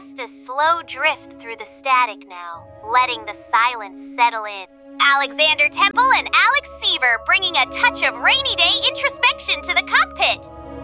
just a slow drift through the static now, letting the silence settle in. Alexander Temple and Alex Seaver bringing a touch of rainy day introspection to the cockpit.